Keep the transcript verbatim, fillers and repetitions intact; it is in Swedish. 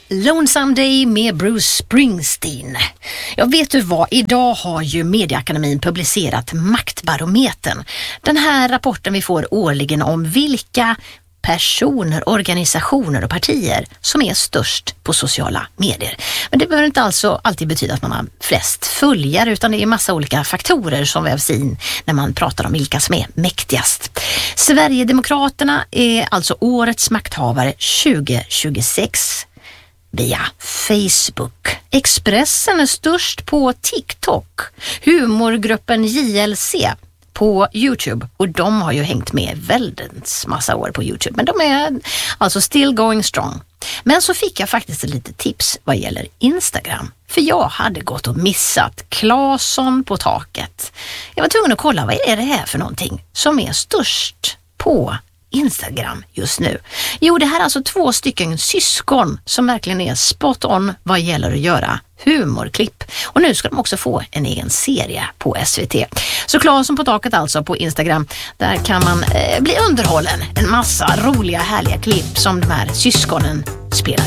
Lonesome Day med Bruce Springsteen. Jag vet du vad, idag har ju Mediaakademin publicerat Maktbarometern. Den här rapporten vi får årligen om vilka personer, organisationer och partier som är störst på sociala medier. Men det behöver inte alltså alltid betyda att man har flest följare, utan det är massa olika faktorer som vävs in när man pratar om vilka som är mäktigast. Sverigedemokraterna är alltså årets makthavare tjugo tjugosex via Facebook. Expressen är störst på TikTok. Humorgruppen J L C på YouTube, och de har ju hängt med väldigt massa år på YouTube, men de är alltså still going strong. Men så fick jag faktiskt ett litet tips vad gäller Instagram, för jag hade gått och missat Claesson på taket. Jag var tvungen att kolla, vad är det här för någonting som är störst på Instagram just nu? Jo, det här är alltså två stycken syskon som verkligen är spot on vad gäller att göra humorklipp. Och nu ska de också få en egen serie på S V T. Så Claesson på taket alltså på Instagram, där kan man eh, bli underhållen. En massa roliga härliga klipp som de här syskonen spelar